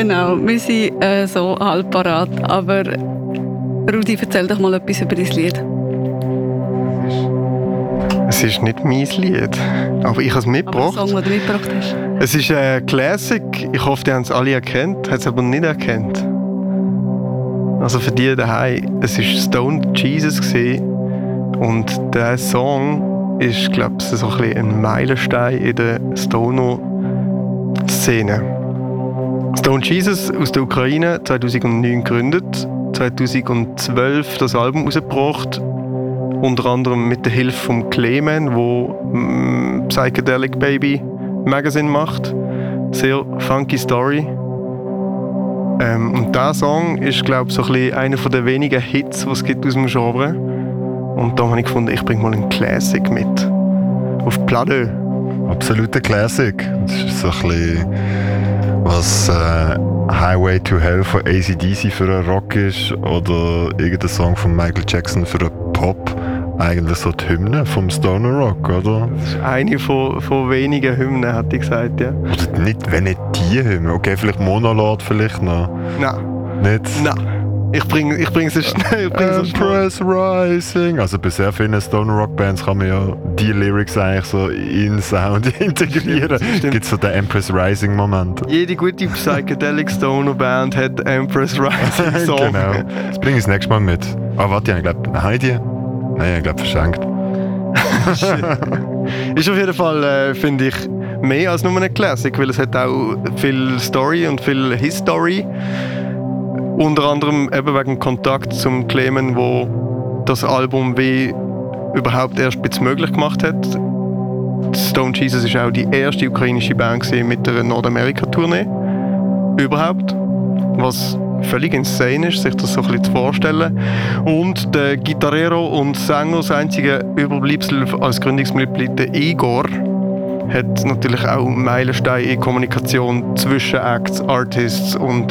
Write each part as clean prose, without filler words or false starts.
Genau, wir sind so halb parat. Aber Rudi, erzähl doch mal etwas über dein Lied. Es ist nicht mein Lied, aber ich habe es mitgebracht. Aber der Song, den du mitgebracht hast. Es ist ein Classic. Ich hoffe, die haben es alle erkannt, haben es aber nicht erkannt. Also für die daheim, es war Stoned Jesus gewesen. Und der Song ist, glaube ich, so ein bisschen ein Meilenstein in der Stoner-Szene. Stoned Jesus aus der Ukraine, 2009 gegründet, 2012 das Album rausgebracht. Unter anderem mit der Hilfe von Clayman, der Psychedelic Baby Magazine macht. Sehr funky Story. Und dieser Song ist, glaube ich, so ein bisschen einer der wenigen Hits, die es gibt aus dem Genre. Und da habe ich gefunden, ich bringe mal einen Classic mit. Auf Platte. Absoluter Classic. Das ist so ein bisschen, was Highway to Hell von AC/DC für einen Rock ist oder irgendein Song von Michael Jackson für einen Pop. Eigentlich so die Hymne vom Stoner Rock, oder? Das ist eine von wenigen Hymnen, hätte ich gesagt, ja. Oder nicht, wenn nicht die Hymne. Okay, vielleicht Monolord vielleicht noch. Nein. Nicht? Nein. Ich bringe es schnell. Empress Rising. Also bei sehr vielen Stoner Rock Bands kann man ja die Lyrics eigentlich so in Sound integrieren. Gibt es so den Empress Rising Moment. Jede gute Psychedelic Stoner Band hat Empress Rising Song. Genau. Das bringe ich das nächste Mal mit. Aber warte, ich glaube, habe ich die? Nein, ich glaube verschenkt. Ist auf jeden Fall, finde ich, mehr als nur ein Classic, weil es hat auch viel Story und viel History. Unter anderem eben wegen Kontakt zum Clayman, wo das Album wie überhaupt erst ein bisschen möglich gemacht hat. Stoned Jesus war auch die erste ukrainische Band mit einer Nordamerika-Tournee. Überhaupt. Was völlig insane ist, sich das so ein bisschen zu vorstellen. Und der Gitarrero und Sänger, das einzige Überbleibsel als Gründungsmitglied, der Igor, hat natürlich auch Meilensteine in Kommunikation zwischen Acts, Artists und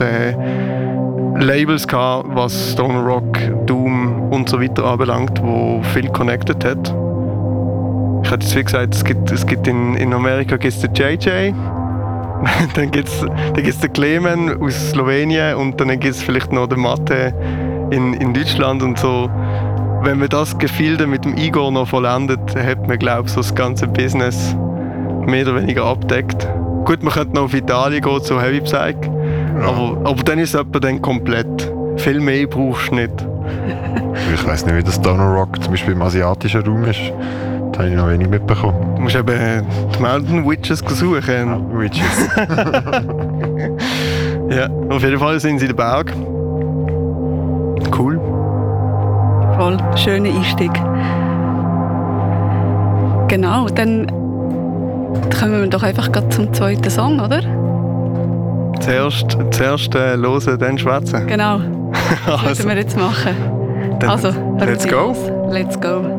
Labels gehabt, was Stoner Rock, Doom und so weiter anbelangt, wo viel connected hat. Ich hätte jetzt wie gesagt, es gibt in Amerika gibt's den JJ, dann gibt's den Clayman aus Slowenien und dann gibt es vielleicht noch den Mathe in Deutschland und so. Wenn man das Gefilde mit dem Igor noch vollendet, hat man, glaube ich, so das ganze Business mehr oder weniger abdeckt. Gut, man könnte noch auf Italien gehen, zu Heavy Psych, ja. aber dann ist es etwa dann komplett. Viel mehr brauchst du nicht. Ich weiss nicht, wie das Stoner Rock zum Beispiel im asiatischen Raum ist. Das habe ich noch wenig mitbekommen. Du musst eben die Mountain Witches suchen. Mountain Witches. Ja, auf jeden Fall sind sie in den Berg. Cool. Voll, schöner Einstieg. Genau, dann kommen wir doch einfach gerade zum zweiten Song, oder? Zuerst hören, dann schwätzen. Genau, das würden wir jetzt machen. Dann Also, let's go. Let's go.